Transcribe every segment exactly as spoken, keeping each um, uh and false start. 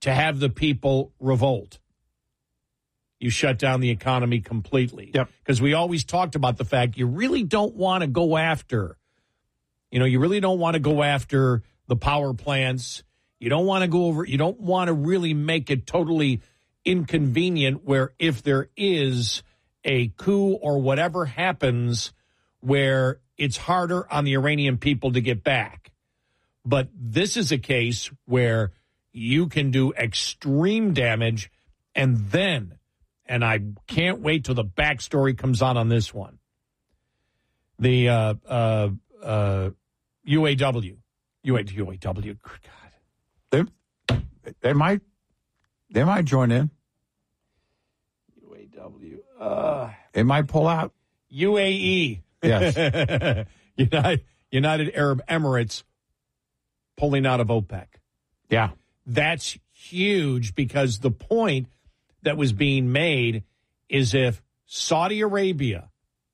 to have the people revolt. You shut down the economy completely. Yep. Because we always talked about the fact you really don't want to go after, you know, you really don't want to go after the power plants. You don't want to go over, you don't want to really make it totally inconvenient where if there is a coup or whatever happens where it's harder on the Iranian people to get back. But this is a case where you can do extreme damage and then, and I can't wait till the backstory comes on on this one, the uh, uh, uh, U A W. U A W, God. They, they might they might join in. U A W. Uh, they might pull out. U A E. Yes. United, United Arab Emirates pulling out of OPEC. Yeah. That's huge because the point that was being made is if Saudi Arabia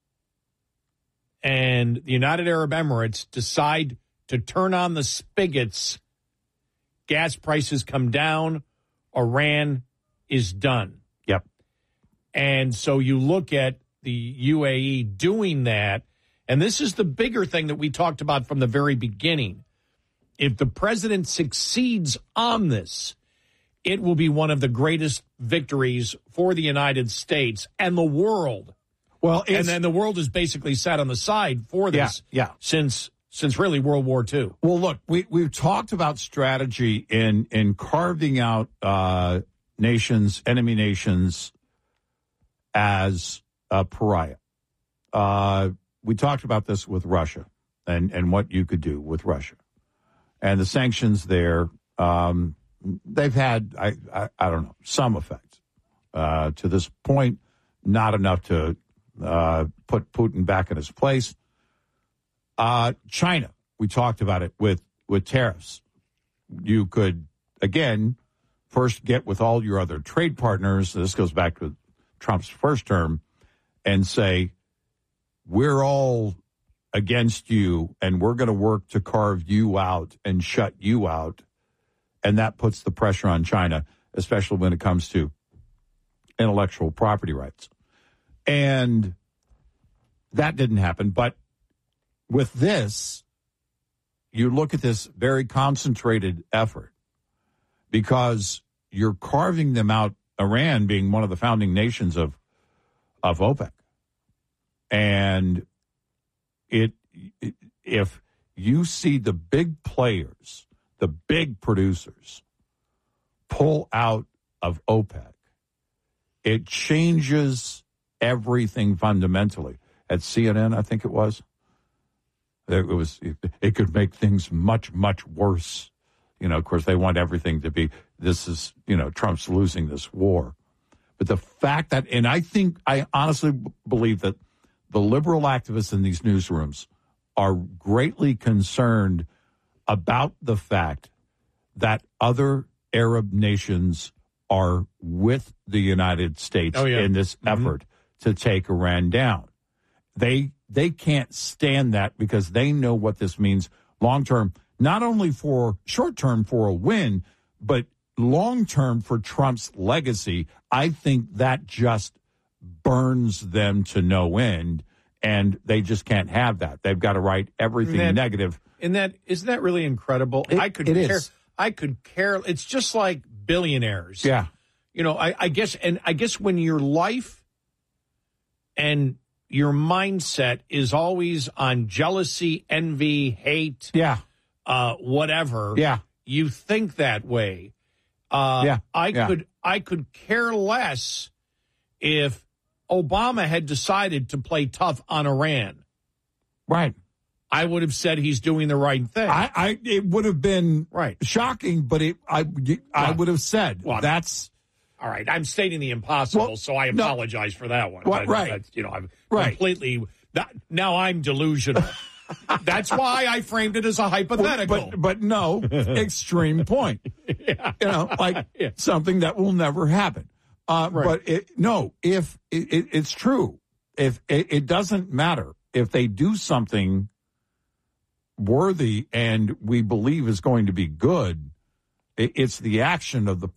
and the United Arab Emirates decide to turn on the spigots, gas prices come down, Iran is done. Yep. And so you look at the U A E doing that, and this is the bigger thing that we talked about from the very beginning. If the president succeeds on this, it will be one of the greatest victories for the United States and the world. Well, and then the world has basically sat on the side for this yeah, yeah. since since really World War Two. Well, look, we, we've talked about strategy in, in carving out uh, nations, enemy nations, as a pariah. Uh, we talked about this with Russia and, and what you could do with Russia. And the sanctions there, um, they've had, I, I, I don't know, some effect. Uh, to this point, not enough to uh, put Putin back in his place. Uh, China, we talked about it with, with tariffs. You could, again, first get with all your other trade partners. This goes back to Trump's first term and say, we're all against you and we're going to work to carve you out and shut you out. And that puts the pressure on China, especially when it comes to intellectual property rights. And that didn't happen. But with this, you look at this very concentrated effort because you're carving them out, Iran being one of the founding nations of, of OPEC. And it, it if you see the big players, the big producers pull out of OPEC, it changes everything fundamentally. At C N N, I think it was, it was it, it could make things much, much worse. You know, of course, they want everything to be, this is, you know, Trump's losing this war. But the fact that, and I think, I honestly b- believe that the liberal activists in these newsrooms are greatly concerned about the fact that other Arab nations are with the United States oh, yeah. in this mm-hmm. effort to take Iran down. They they can't stand that because they know what this means long term, not only for short term for a win, but long term for Trump's legacy. I think that just burns them to no end, and they just can't have that. They've got to write everything that, negative. And that isn't that really incredible? It, I could it care. is. I could care. It's just like billionaires. Yeah. You know, I, I guess, and I guess when your life and your mindset is always on jealousy, envy, hate, yeah, uh, whatever. Yeah. You think that way. Uh, yeah. I yeah. could, I could care less if Obama had decided to play tough on Iran. Right. I would have said he's doing the right thing. I, I it would have been right. shocking, but it, I, I well, would have said well, that's all right. I'm stating the impossible, well, so I apologize no, for that one. Well, but, right. But, you know, I'm right. completely that, now I'm delusional. That's why I framed it as a hypothetical. Well, but, but no, extreme point. yeah. You know, like yeah. something that will never happen. Uh, right. But it, no, if it, it, it's true, if it, it doesn't matter if they do something worthy and we believe is going to be good, it, it's the action of the